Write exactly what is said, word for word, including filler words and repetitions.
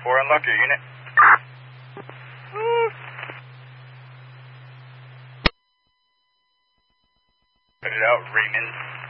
four, unlock your unit. Put it out, Raymond.